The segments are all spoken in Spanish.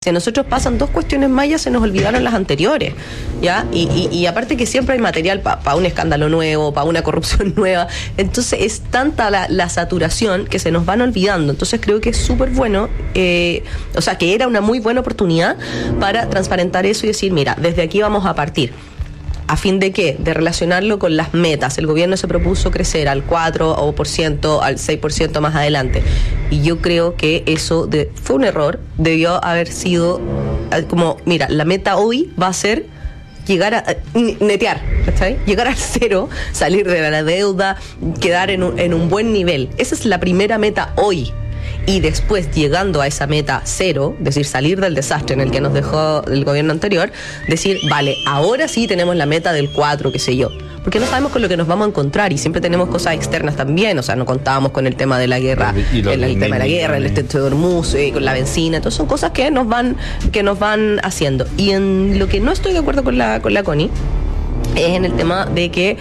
Si a nosotros pasan 2 cuestiones más, ya se nos olvidaron las anteriores, ¿ya? Y aparte que siempre hay material para un escándalo nuevo, para una corrupción nueva. Entonces es tanta la saturación que se nos van olvidando. Entonces creo que es súper bueno, o sea, que era una muy buena oportunidad para transparentar eso y decir, mira, desde aquí vamos a partir. ¿A fin de qué? De relacionarlo con las metas. El gobierno se propuso crecer al 4%, al 6% más adelante. Y yo creo que eso fue un error. Debió haber sido como, mira, la meta hoy va a ser llegar a netear, ¿está bien? Llegar al 0, salir de la deuda, quedar en un buen nivel. Esa es la primera meta hoy. Y después, llegando a esa meta 0, es decir, salir del desastre en el que nos dejó el gobierno anterior, decir, vale, ahora sí tenemos la meta del 4, qué sé yo. Porque no sabemos con lo que nos vamos a encontrar y siempre tenemos cosas externas también. O sea, no contábamos con el tema de la guerra, el tema de la guerra, el estrecho de Hormuz, con la benzina. Entonces son cosas que nos van haciendo. Y en lo que no estoy de acuerdo con la Connie es en el tema de que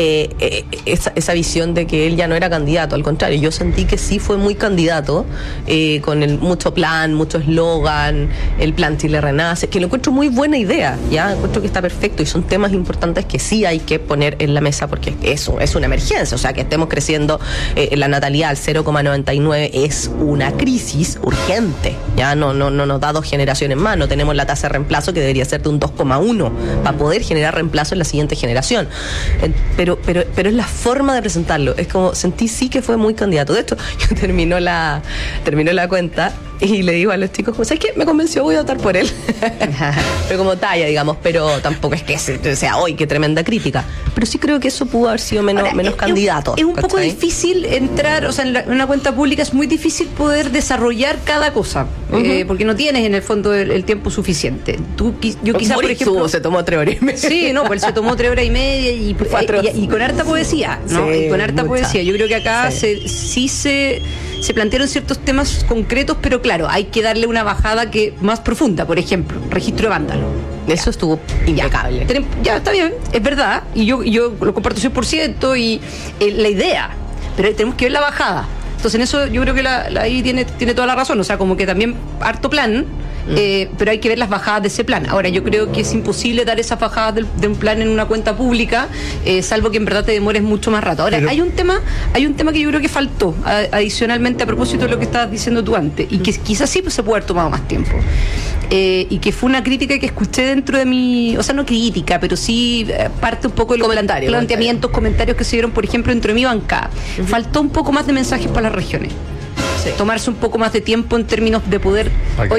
esa visión de que él ya no era candidato. Al contrario, yo sentí que sí fue muy candidato, con mucho plan, mucho eslogan, el plan Chile Renace, que lo encuentro muy buena idea, ya encuentro que está perfecto y son temas importantes que sí hay que poner en la mesa porque eso es una emergencia. O sea, que estemos creciendo la natalidad al 0,99 es una crisis urgente, ya no nos da 2 generaciones más, no tenemos la tasa de reemplazo que debería ser de un 2,1 para poder generar reemplazo en la siguiente generación, pero es la forma de presentarlo. Es como, sentí sí que fue muy candidato. De hecho, yo terminó la cuenta y le digo a los chicos, ¿sabes qué? Me convenció, voy a votar por él. Pero como talla, digamos, pero tampoco es que sea hoy, qué tremenda crítica. Pero sí creo que eso pudo haber sido menos candidato. Es un poco difícil entrar, o sea, en una cuenta pública es muy difícil poder desarrollar cada cosa, porque no tienes en el fondo el tiempo suficiente. Yo quizás, por ejemplo, se tomó 3 horas y media. Sí, no, pues él se tomó 3 horas y media y con harta poesía, ¿no? Sí, y con harta poesía. Yo creo que acá se plantearon ciertos temas concretos, pero claro, hay que darle una bajada más profunda. Por ejemplo, registro de vándalo. Eso estuvo impecable. Ya está bien, es verdad, y yo lo comparto 100% y la idea, pero tenemos que ver la bajada. Entonces en eso yo creo que ahí tiene toda la razón. O sea, como que también harto plan, pero hay que ver las bajadas de ese plan. Ahora, yo creo que es imposible dar esas bajadas de un plan en una cuenta pública, salvo que en verdad te demores mucho más rato. Ahora, hay un tema que yo creo que faltó, adicionalmente a propósito de lo que estabas diciendo tú antes, y que quizás sí se puede haber tomado más tiempo. Y que fue una crítica que escuché dentro de mi, o sea, no crítica, pero sí parte un poco de los planteamientos, comentarios que se dieron, por ejemplo, dentro de mi bancada. Faltó un poco más de mensajes para las regiones. Sí. Tomarse un poco más de tiempo en términos de poder,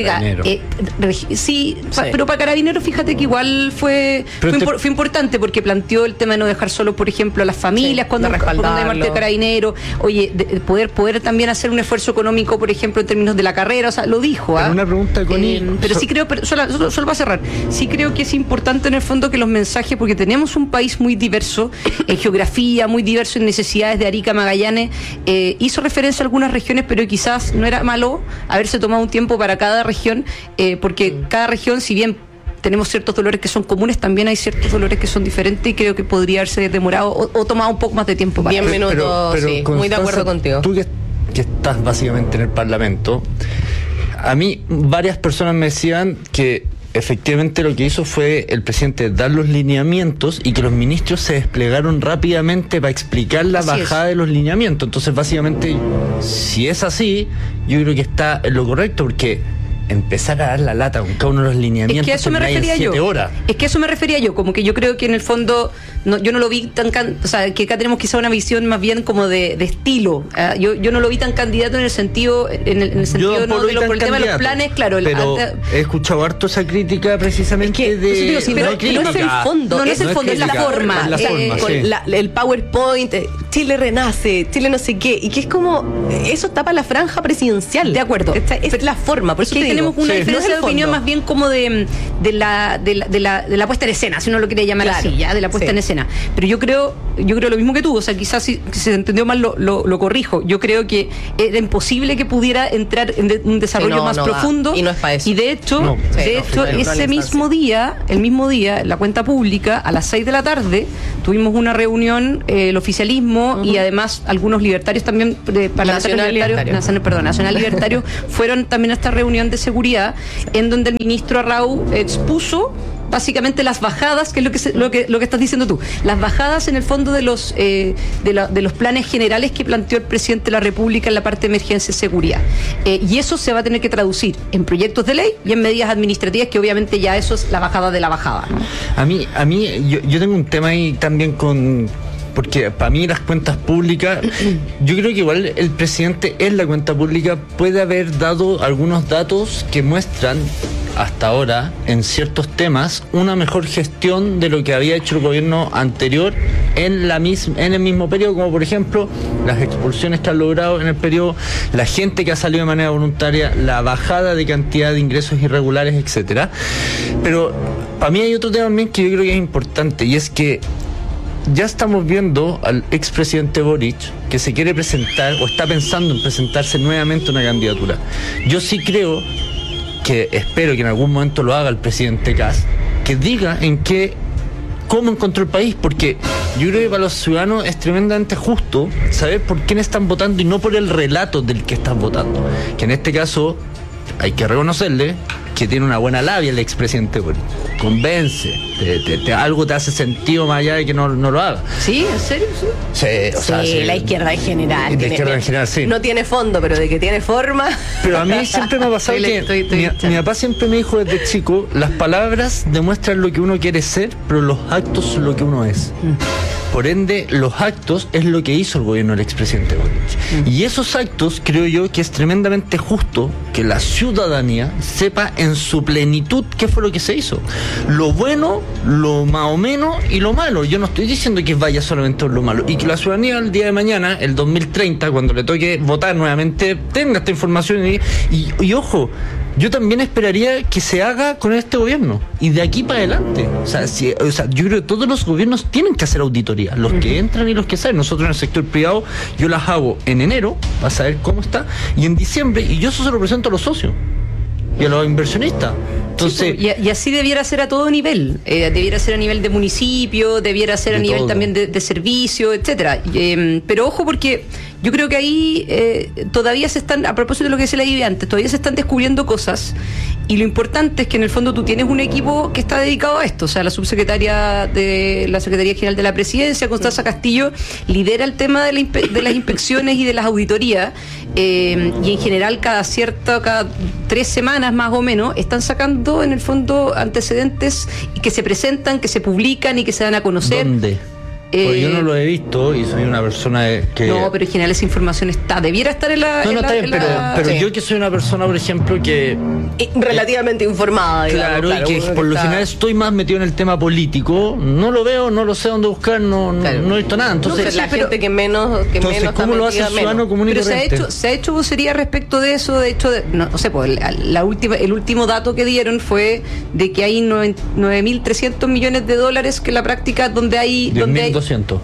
pero para Carabineros, fíjate que igual fue importante, porque planteó el tema de no dejar solo, por ejemplo, a las familias cuando hay muerte de Carabineros, de poder también hacer un esfuerzo económico, por ejemplo, en términos de la carrera. O sea, lo dijo. Una pregunta con pero sí creo, solo para cerrar, sí creo que es importante en el fondo que los mensajes, porque tenemos un país muy diverso en geografía, muy diverso en necesidades de Arica, Magallanes, hizo referencia a algunas regiones, pero quizás no era malo haberse tomado un tiempo para cada región, porque cada región, si bien tenemos ciertos dolores que son comunes, también hay ciertos dolores que son diferentes, y creo que podría haberse demorado o tomado un poco más de tiempo para 10 minutos, pero sí, muy de acuerdo contigo. Tú que estás básicamente en el Parlamento, a mí varias personas me decían que efectivamente lo que hizo fue el presidente dar los lineamientos y que los ministros se desplegaron rápidamente para explicar la bajada de los lineamientos. Entonces, básicamente, si es así, yo creo que está en lo correcto, porque empezar a dar la lata con cada uno de los lineamientos. Es que a eso me refería yo. Como que yo creo que en el fondo yo no lo vi tan o sea, que acá tenemos quizá una visión más bien como de estilo. Yo no lo vi tan candidato en el sentido no de por el tema de los planes, claro. Pero he escuchado harto esa crítica precisamente no es el fondo. No es el fondo, es la forma. El PowerPoint, Chile Renace, Chile no sé qué, y que es como, eso tapa la franja presidencial. De acuerdo. Es la forma, por eso te digo. Tenemos una diferencia de opinión más bien como de la puesta en escena, si uno lo quiere llamar así, ya, de la puesta en escena. Pero yo creo lo mismo que tú, o sea, quizás si se entendió mal lo corrijo. Yo creo que era imposible que pudiera entrar en un desarrollo más profundo. Y no es para eso. Y de hecho, ese mismo día, en la cuenta pública, a las 6 de la tarde, tuvimos una reunión, el oficialismo, mismo y además algunos libertarios también, nacional libertario, fueron también a esta reunión de seguridad en donde el ministro Arrau expuso básicamente las bajadas, que es lo que estás diciendo tú, las bajadas en el fondo de los planes generales que planteó el presidente de la República en la parte de emergencia y seguridad. Y eso se va a tener que traducir en proyectos de ley y en medidas administrativas, que obviamente ya eso es la bajada de la bajada, ¿no? A mí yo tengo un tema ahí también porque para mí las cuentas públicas, yo creo que igual el presidente en la cuenta pública puede haber dado algunos datos que muestran hasta ahora, en ciertos temas, una mejor gestión de lo que había hecho el gobierno anterior en el mismo periodo, como por ejemplo las expulsiones que han logrado en el periodo, la gente que ha salido de manera voluntaria, la bajada de cantidad de ingresos irregulares, etcétera. Pero para mí hay otro tema también que yo creo que es importante, y es que ya estamos viendo al expresidente Boric que se quiere presentar o está pensando en presentarse nuevamente una candidatura. Yo sí creo que espero que en algún momento lo haga el presidente Kast, que diga cómo encontró el país, porque yo creo que para los ciudadanos es tremendamente justo saber por quién están votando y no por el relato del que están votando, que en este caso hay que reconocerle que tiene una buena labia el expresidente Boric. Convence, algo te hace sentido más allá de que no lo haga. ¿Sí? ¿En serio? Sí, la izquierda en general. La izquierda en general, sí. No tiene fondo, pero de que tiene forma. Pero a mí siempre me ha pasado mi papá siempre me dijo desde chico, las palabras demuestran lo que uno quiere ser, pero los actos son lo que uno es. Por ende, los actos es lo que hizo el gobierno del expresidente Boric. Y esos actos, creo yo, que es tremendamente justo que la ciudadanía sepa en su plenitud qué fue lo que se hizo. Lo bueno, lo más o menos y lo malo. Yo no estoy diciendo que vaya solamente por lo malo. Y que la ciudadanía el día de mañana, el 2030, cuando le toque votar nuevamente, tenga esta información. Y ojo, yo también esperaría que se haga con este gobierno y de aquí para adelante. O sea, yo creo que todos los gobiernos tienen que hacer auditoría, los que entran y los que salen. Nosotros en el sector privado, yo las hago en enero para saber cómo está, y en diciembre, y yo eso se lo presento a los socios y a los inversionistas. Entonces, sí, y así debiera ser a todo nivel. Debiera ser a nivel de municipio, debiera ser a nivel también de servicio, etcétera. Pero ojo, porque yo creo que ahí todavía se están, a propósito de lo que se leí antes, todavía se están descubriendo cosas, y lo importante es que en el fondo tú tienes un equipo que está dedicado a esto. O sea, la subsecretaria de la Secretaría General de la Presidencia, Constanza Castillo, lidera el tema de las inspecciones y de las auditorías, y en general cada 3 semanas más o menos están sacando en el fondo antecedentes y que se presentan, que se publican y que se dan a conocer. ¿dónde? Porque yo no lo he visto y soy una persona que... No, pero en general esa información debiera estar en la... No, está bien, pero sí. Yo que soy una persona, por ejemplo, que... relativamente informada, digamos. Claro, y que por lo general estoy más metido en el tema político, no lo veo, no lo sé dónde buscar, no he visto nada. Entonces, la gente que menos ¿cómo lo hace el ciudadano común y corriente? Pero se ha hecho vocería respecto de eso. De hecho, no sé, pues el último dato que dieron fue de que hay 9.300 millones de dólares que en la práctica donde hay 200.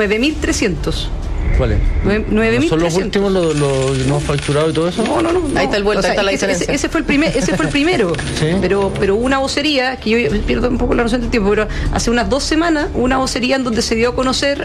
9.300. ¿Cuál es? 9.300. ¿Son los últimos los no facturados y todo eso? No. Ahí está el vuelto, ahí está la diferencia. Ese fue el primero. ¿Sí? Pero una vocería, que yo pierdo un poco la noción del tiempo, pero hace unas 2 semanas, una vocería en donde se dio a conocer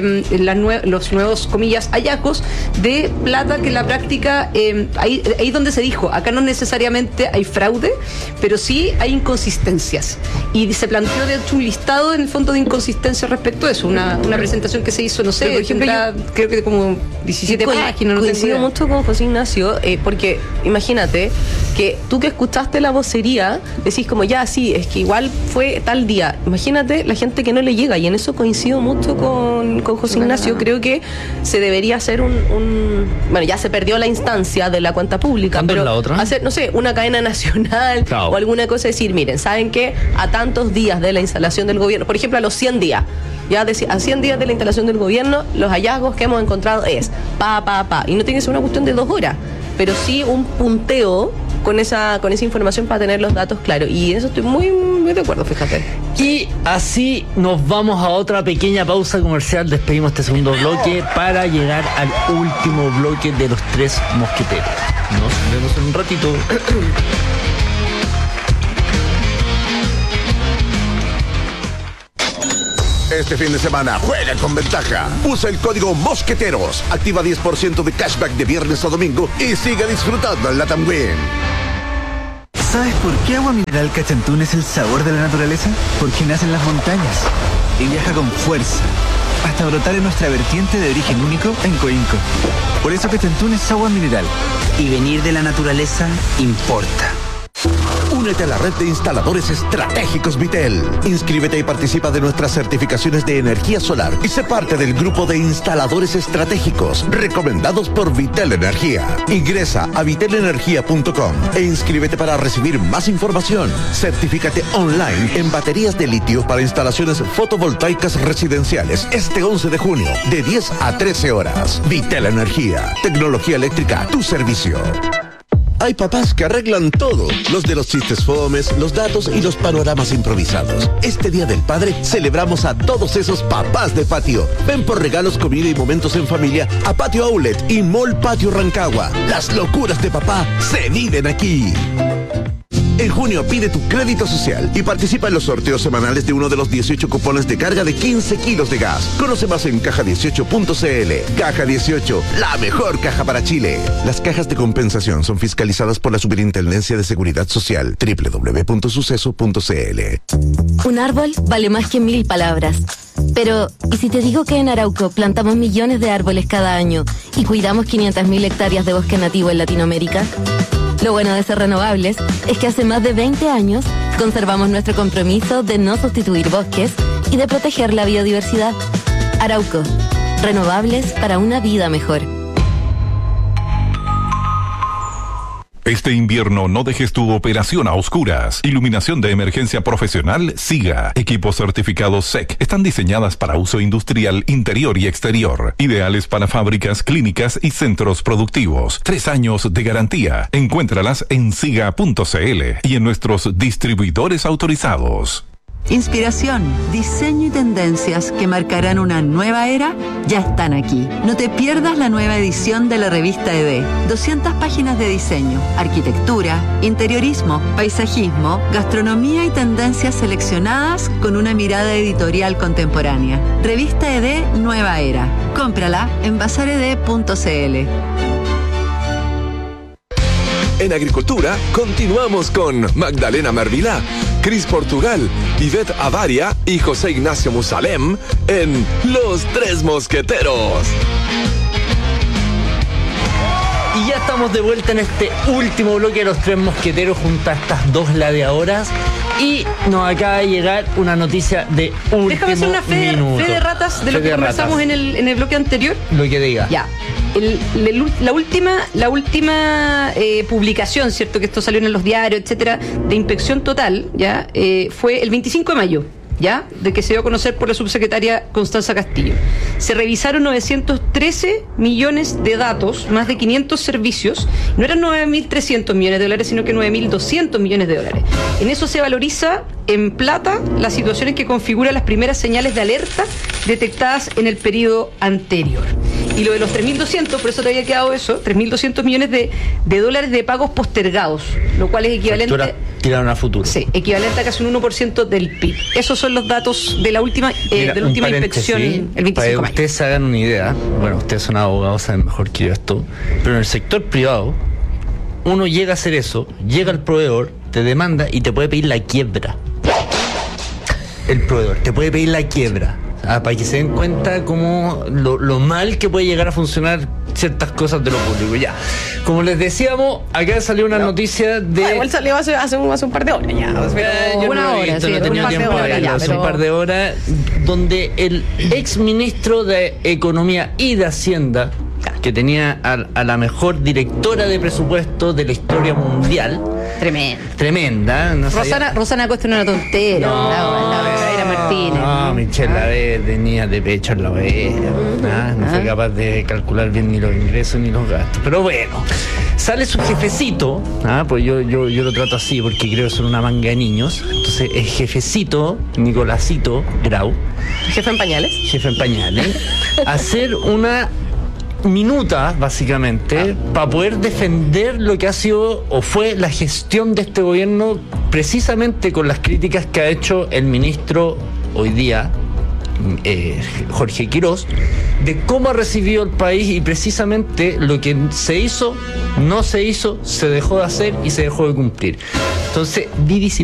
los nuevos, comillas, hallazgos de plata que en la práctica, ahí donde se dijo, acá no necesariamente hay fraude, pero sí hay inconsistencias. Y se planteó, de hecho, un listado en el fondo de inconsistencias respecto a eso. Una presentación que se hizo, no sé, pero, por ejemplo, creo que como 17 páginas. Coincido mucho con José Ignacio, porque imagínate que tú que escuchaste la vocería decís como ya, sí, es que igual fue tal día. Imagínate la gente que no le llega, y en eso coincido mucho con José Ignacio. Creo que se debería hacer bueno, ya se perdió la instancia de la cuenta pública, pero pero la otra? hacer, no sé, una cadena nacional, claro, o alguna cosa, decir, miren, ¿saben qué? A tantos días de la instalación del gobierno, por ejemplo, a los 100 días, ya a 100 días de la instalación del gobierno, los hallazgos que hemos encontrado es y no tiene que ser una cuestión de 2 horas, pero sí un punteo con esa información para tener los datos claros, y en eso estoy muy, muy de acuerdo, fíjate. Y así nos vamos a otra pequeña pausa comercial, despedimos este segundo bloque para llegar al último bloque de los 3 mosqueteros. Nos vemos en un ratito. Este fin de semana juega con ventaja. Usa el código Mosqueteros. Activa 10% de cashback de viernes a domingo y sigue disfrutando en LATAM Win. ¿Sabes por qué Agua Mineral Cachantún es el sabor de la naturaleza? Porque nace en las montañas y viaja con fuerza hasta brotar en nuestra vertiente de origen único en Coinco. Por eso Cachantún es agua mineral. Y venir de la naturaleza importa. Únete a la red de instaladores estratégicos Vitel. Inscríbete y participa de nuestras certificaciones de energía solar y sé parte del grupo de instaladores estratégicos recomendados por Vitel Energía. Ingresa a vitelenergia.com e inscríbete para recibir más información. Certifícate online en baterías de litio para instalaciones fotovoltaicas residenciales este 11 de junio de 10 a 13 horas. Vitel Energía. Tecnología eléctrica a tu servicio. Hay papás que arreglan todo, los de los chistes fomes, los datos y los panoramas improvisados. Este Día del Padre celebramos a todos esos papás de patio. Ven por regalos, comida y momentos en familia a Patio Outlet y Mall Patio Rancagua. Las locuras de papá se viven aquí. En junio pide tu crédito social y participa en los sorteos semanales de uno de los 18 cupones de carga de 15 kilos de gas. Conoce más en caja18.cl. Caja 18, la mejor caja para Chile. Las cajas de compensación son fiscalizadas por la Superintendencia de Seguridad Social. www.suceso.cl. Un árbol vale más que 1000 palabras. Pero, ¿y si te digo que en Arauco plantamos millones de árboles cada año y cuidamos 500.000 hectáreas de bosque nativo en Latinoamérica? Lo bueno de ser renovables es que hace más de 20 años conservamos nuestro compromiso de no sustituir bosques y de proteger la biodiversidad. Arauco, renovables para una vida mejor. Este invierno no dejes tu operación a oscuras. Iluminación de emergencia profesional SIGA. Equipos certificados SEC. Están diseñadas para uso industrial interior y exterior. Ideales para fábricas, clínicas y centros productivos. 3 años de garantía. Encuéntralas en siga.cl y en nuestros distribuidores autorizados. Inspiración, diseño y tendencias que marcarán una nueva era ya están aquí. No te pierdas la nueva edición de la revista ED. 200 páginas de diseño, arquitectura, interiorismo, paisajismo, gastronomía y tendencias seleccionadas con una mirada editorial contemporánea. Revista ED Nueva Era. Cómprala en bazared.cl. En Agricultura, continuamos con Magdalena Mervilá, Cris Portugal, Ivette Avaria y José Ignacio Musalem en Los Tres Mosqueteros. Y ya estamos de vuelta en este último bloque de Los Tres Mosqueteros junto a estas dos ladeadoras. Y nos acaba de llegar una noticia de último Déjame hacer una fe de ratas de lo que conversamos en el bloque anterior. Lo que diga. Ya. La última publicación, ¿cierto? Que esto salió en los diarios, etcétera, de inspección total, ¿ya? Fue el 25 de mayo. ¿Ya? De que se dio a conocer por la subsecretaria Constanza Castillo. Se revisaron 913 millones de datos, más de 500 servicios. No eran 9.300 millones de dólares, sino que 9.200 millones de dólares. En eso se valoriza en plata las situaciones que configuran las primeras señales de alerta detectadas en el periodo anterior. Y lo de los 3.200, por eso te había quedado eso, 3.200 millones de dólares de pagos postergados, lo cual es equivalente... Tiraron a futuro. Sí, equivalente a casi un 1% del PIB. Esos son los datos de la última, inspección el 25 de mayo. Para que ustedes se hagan una idea, bueno, ustedes son abogados, saben mejor que yo esto, pero en el sector privado, uno llega a hacer eso, llega al proveedor, te demanda y te puede pedir la quiebra. El proveedor te puede pedir la quiebra. Para que se den cuenta como lo mal que puede llegar a funcionar ciertas cosas de lo público. Ya, como les decíamos, acá salió una noticia de... igual salió hace un par de horas ya. Yo no lo he visto, no he tenido tiempo de verlo. Hace un par de horas, donde el ex ministro de Economía y de Hacienda, que tenía a la mejor directora de presupuesto de la historia mundial. Tremenda. No Rosana Costa no era tontera. Era Martínez. No, Michelle Lavé tenía de pecho en la oveja. No fue capaz de calcular bien ni los ingresos ni los gastos. Pero bueno, sale su jefecito. Pues yo lo trato así porque creo que son una manga de niños. Entonces, el jefecito, Nicolásito Grau. Jefe en pañales. Hacer una minuta, básicamente, para poder defender lo que ha sido o fue la gestión de este gobierno, precisamente con las críticas que ha hecho el ministro hoy día, Jorge Quirós, de cómo ha recibido el país, y precisamente lo que se hizo, no se hizo, se dejó de hacer y se dejó de cumplir. Entonces,